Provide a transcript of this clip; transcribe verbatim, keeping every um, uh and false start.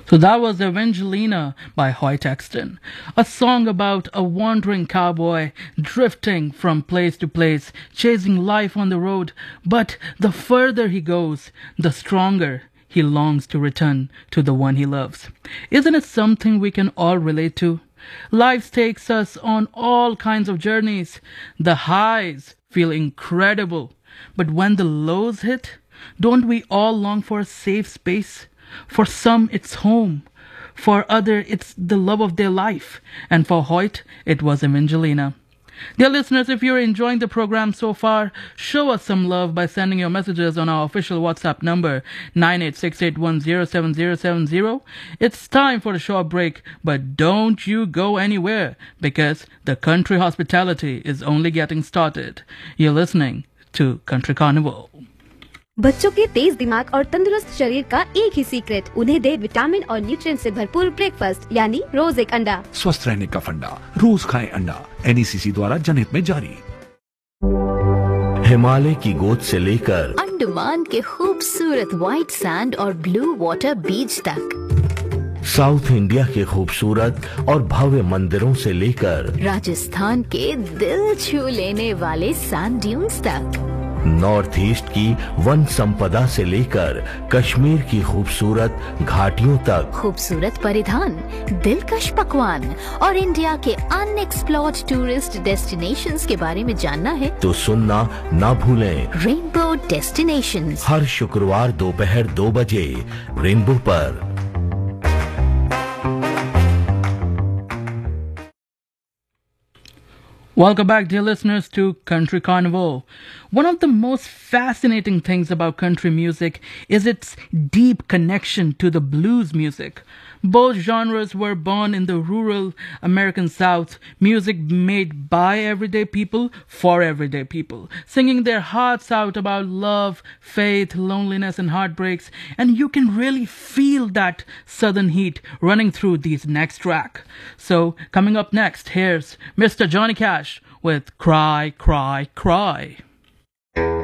So that was Evangelina by Hoyt Axton, a song about a wandering cowboy drifting from place to place, chasing life on the road, but the further he goes, the stronger he longs to return to the one he loves. Isn't it something we can all relate to? Life takes us on all kinds of journeys. The highs feel incredible, but when the lows hit, don't we all long for a safe space? For some, it's home. For other, it's the love of their life. And for Hoyt, it was Evangelina. Dear listeners, if you're enjoying the program so far, show us some love by sending your messages on our official WhatsApp number nine eight six eight one zero seven zero seven zero. It's time for a short break, but don't you go anywhere because the country hospitality is only getting started. You're listening to Country Carnival. बच्चों के तेज दिमाग और तंदुरुस्त शरीर का एक ही secret, उन्हें दे vitamin और न्यूट्रिएंट से भरपूर ब्रेकफास्ट यानी रोज एक अंडा। स्वस्थ रहने का फंडा, रोज खाएं अंडा। एन ई सी सी द्वारा जनहित में जारी। हिमालय की गोद से लेकर अंडमान के खूबसूरत व्हाइट सैंड और ब्लू वाटर बीच तक, साउथ इंडिया के खूबसूरत और भव्य मंदिरों से लेकर राजस्थान के दिल छू लेने वाले सैंड ड्यून्स तक, नॉर्थ ईस्ट की वन संपदा से लेकर कश्मीर की खूबसूरत घाटियों तक, खूबसूरत परिधान, दिलकश पकवान और इंडिया के अनएक्सप्लोर्ड टूरिस्ट डेस्टिनेशंस के बारे में जानना है तो सुनना ना भूलें। रेनबो डेस्टिनेशंस हर शुक्रवार दोपहर दो बजे रेनबो पर। Welcome back, dear listeners, to Country Carnival. One of the most fascinating things about country music is its deep connection to the blues music. Both genres were born in the rural American South, music made by everyday people for everyday people, singing their hearts out about love, faith, loneliness, and heartbreaks. And you can really feel that southern heat running through these next track. So, coming up next, here's Mister Johnny Cash with Cry, Cry, Cry.